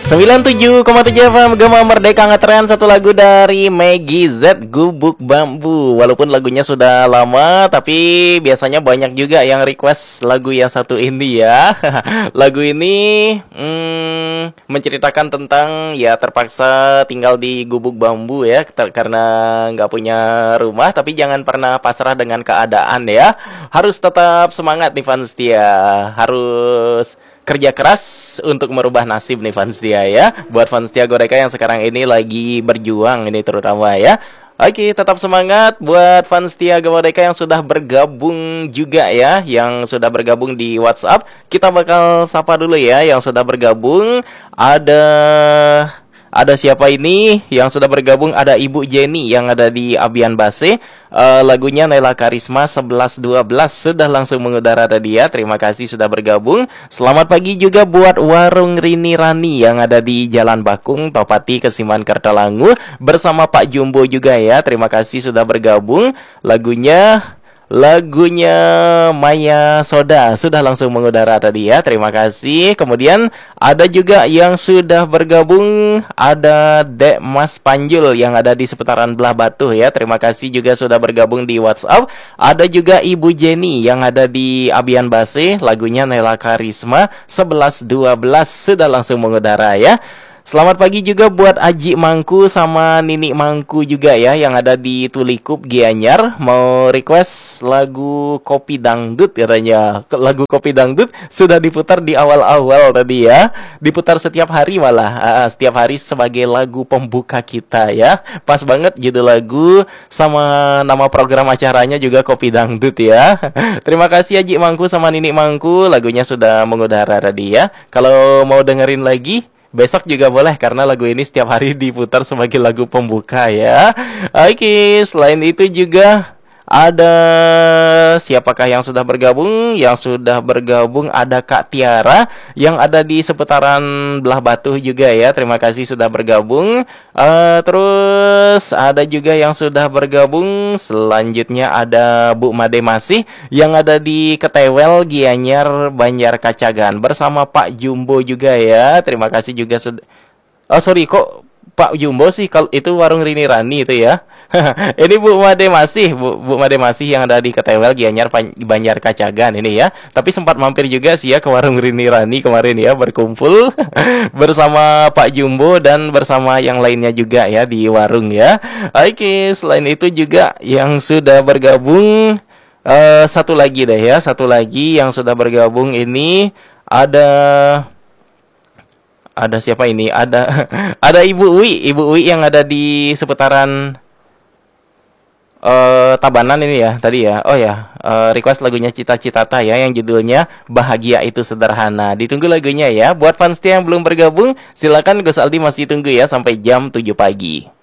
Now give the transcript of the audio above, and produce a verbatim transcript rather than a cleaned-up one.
sembilan puluh tujuh koma tujuh F M Gema Merdeka ngetren satu lagu dari Meggy Z, Gubuk Bambu. Walaupun lagunya sudah lama, tapi biasanya banyak juga yang request lagu yang satu ini ya. Lagu ini hmm, menceritakan tentang ya terpaksa tinggal di gubuk bambu ya, karena nggak punya rumah. Tapi jangan pernah pasrah dengan keadaan ya. Harus tetap semangat nih fans setia. Harus kerja keras untuk merubah nasib nih fans setia ya. Buat fans setia Godeka yang sekarang ini lagi berjuang ini terutama ya. Oke, tetap semangat buat fans setia Godeka yang sudah bergabung juga ya, yang sudah bergabung di WhatsApp. Kita bakal sapa dulu ya yang sudah bergabung. Ada Ada siapa ini yang sudah bergabung? Ada Ibu Jenny yang ada di Abian Base. uh, Lagunya Nela Karisma sebelas dua belas sudah langsung mengudara tadi ya. Terima kasih sudah bergabung. Selamat pagi juga buat Warung Rini Rani yang ada di Jalan Bakung, Topati, Kesiman, Kertalangu, bersama Pak Jumbo juga ya. Terima kasih sudah bergabung. Lagunya Lagunya Maya Soda sudah langsung mengudara tadi ya. Terima kasih. Kemudian ada juga yang sudah bergabung. Ada Dek Mas Panjul yang ada di seputaran Belah Batu ya. Terima kasih juga sudah bergabung di WhatsApp. Ada juga Ibu Jenny yang ada di Abian Base. Lagunya Nela Karisma sebelas dua belas sudah langsung mengudara ya. Selamat pagi juga buat Aji Mangku sama Nini Mangku juga ya, yang ada di Tulikup, Gianyar. Mau request lagu Kopi Dangdut katanya. Lagu Kopi Dangdut sudah diputar di awal-awal tadi ya. Diputar setiap hari malah. uh, Setiap hari sebagai lagu pembuka kita ya. Pas banget judul lagu sama nama program acaranya juga Kopi Dangdut ya. Terima kasih Aji Mangku sama Nini Mangku. Lagunya sudah mengudara tadi ya. Kalau mau dengerin lagi besok juga boleh, karena lagu ini setiap hari diputar sebagai lagu pembuka ya. Oke, selain itu juga ada siapakah yang sudah bergabung? Yang sudah bergabung ada Kak Tiara yang ada di seputaran Belah Batu juga ya. Terima kasih sudah bergabung. uh, Terus ada juga yang sudah bergabung. Selanjutnya ada Bu Made Masih yang ada di Ketewel, Gianyar, Banjar Kacagan, bersama Pak Jumbo juga ya. Terima kasih juga sudah. Oh sorry, kok Pak Jumbo sih? Kalau itu Warung Rini Rani itu ya. Ini Bu Made Masih, Bu, Bu Made Masih yang ada di Ketewel, Gianyar, Banjar Kacagan ini ya. Tapi sempat mampir juga sih ya ke Warung Rini Rani kemarin ya, berkumpul bersama Pak Jumbo dan bersama yang lainnya juga ya di warung ya. Oke, selain itu juga yang sudah bergabung, uh, satu lagi deh ya, satu lagi yang sudah bergabung ini ada ada siapa ini? Ada ada Ibu Wi, Ibu Wi yang ada di seputaran Uh, Tabanan ini ya tadi ya. Oh ya, uh, request lagunya Cita Citata ya, yang judulnya Bahagia Itu Sederhana. Ditunggu lagunya ya. Buat fans yang belum bergabung, silakan Gus Aldi masih tunggu ya sampai jam tujuh pagi.